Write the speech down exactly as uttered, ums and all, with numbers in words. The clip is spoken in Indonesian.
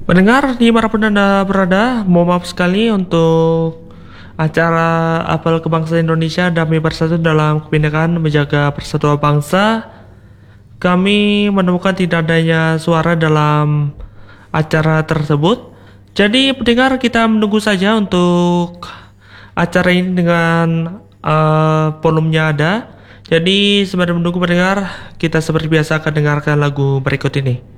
Mendengar di dimanapun Anda berada, mohon maaf sekali untuk acara Apel Kebangsaan Indonesia Damai Bersatu dalam Kebinekaan Menjaga Persatuan Bangsa. Kami menemukan tidak adanya suara dalam acara tersebut. Jadi pendengar, kita menunggu saja untuk acara ini dengan uh, volumenya ada. Jadi sembari menunggu pendengar, kita seperti biasa akan dengarkan lagu berikut ini.